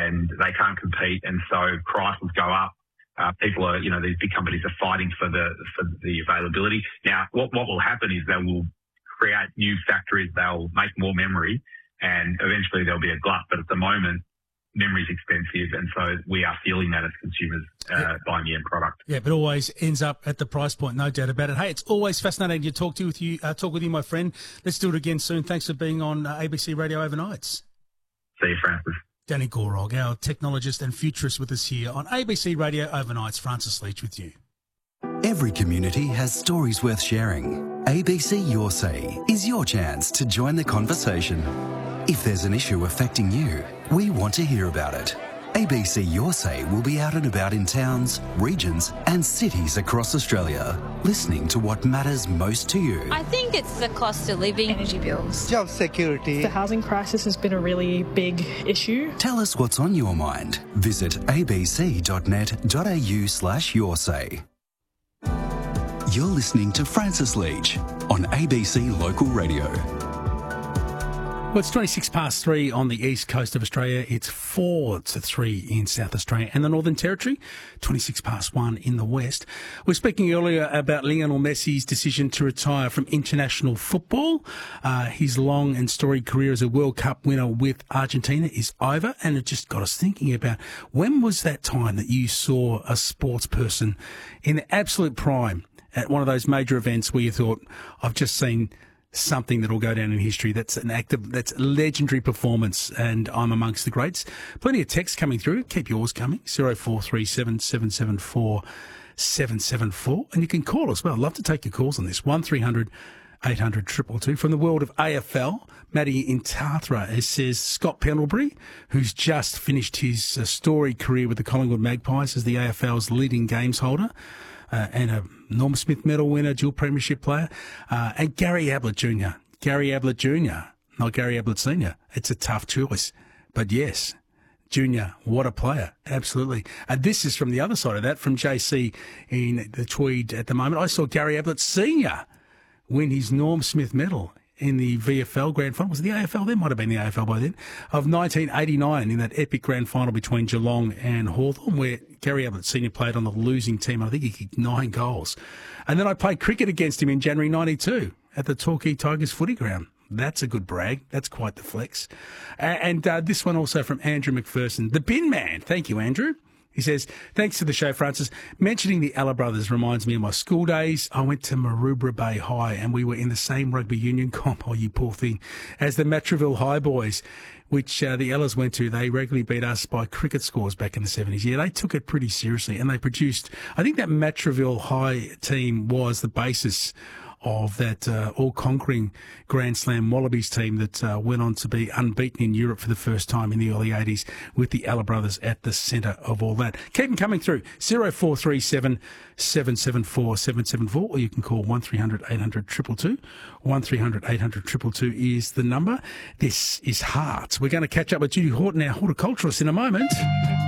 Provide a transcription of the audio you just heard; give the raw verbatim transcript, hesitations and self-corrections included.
and they can't compete, and so prices go up. Uh, people are, you know, these big companies are fighting for the for the availability. Now, what what will happen is they will create new factories, they'll make more memory, and eventually there'll be a glut. But at the moment, memory's expensive, and so we are feeling that as consumers uh, yeah. buying the end product. Yeah, but always ends up at the price point, no doubt about it. Hey, it's always fascinating to talk to with you, uh, talk with you, my friend. Let's do it again soon. Thanks for being on uh, A B C Radio Overnights. See you, Francis. Danny Gorog, our technologist and futurist, with us here on A B C Radio Overnights. Francis Leach with you. Every community has stories worth sharing. A B C Your Say is your chance to join the conversation. If there's an issue affecting you, we want to hear about it. A B C Your Say will be out and about in towns, regions and cities across Australia, listening to what matters most to you. I think it's the cost of living, energy bills, job security. The housing crisis has been a really big issue. Tell us what's on your mind. Visit abc.net.au slash your say. You're listening to Francis Leach on A B C Local Radio. Well, it's twenty-six past three on the east coast of Australia. It's four to three in South Australia and the Northern Territory. twenty-six past one in the west. We were speaking earlier about Lionel Messi's decision to retire from international football. Uh, his long and storied career as a World Cup winner with Argentina is over, and it just got us thinking about when was that time that you saw a sports person in the absolute prime at one of those major events where you thought, I've just seen something that will go down in history. That's an active, that's a legendary performance, and I'm amongst the greats. Plenty of texts coming through. Keep yours coming. zero four three seven, seven seven four, seven seven four. And you can call as well. I'd love to take your calls on this. one three hundred, eight hundred, two two two. From the world of A F L, Matty in Tathra says Scott Pendlebury, who's just finished his uh, storied career with the Collingwood Magpies as the A F L's leading games holder, Uh, and a Norm Smith medal winner, dual premiership player, uh, and Gary Ablett Junior Gary Ablett Junior, not Gary Ablett Senior It's a tough choice. But yes, Junior, what a player. Absolutely. And this is from the other side of that, from J C in the Tweed at the moment. I saw Gary Ablett Senior win his Norm Smith medal in the V F L Grand Final. Was it the A F L then? Might have been the A F L by then. Of nineteen eighty-nine in that epic Grand Final between Geelong and Hawthorn, where Gary Ablett Senior played on the losing team. I think he kicked nine goals. And then I played cricket against him in January ninety-two at the Torquay Tigers footy ground. That's a good brag. That's quite the flex. And uh, this one also from Andrew McPherson, the bin man. Thank you, Andrew. He says, thanks to the show, Francis. Mentioning the Alla brothers reminds me of my school days. I went to Maroubra Bay High and we were in the same rugby union comp, oh, you poor thing, as the Matraville High boys, which uh, the Ellas went to. They regularly beat us by cricket scores back in the seventies. Yeah, they took it pretty seriously and they produced, I think that Matraville High team was the basis of that uh, all-conquering Grand Slam Wallabies team that uh, went on to be unbeaten in Europe for the first time in the early eighties, with the Alla brothers at the centre of all that. Keep them coming through. zero four three seven, seven seven four, seven seven four, or you can call one three hundred, eight hundred, two two two. one three hundred, eight hundred, two two two is the number. This is Heart. We're going to catch up with Judy Horton, our horticulturalist, in a moment.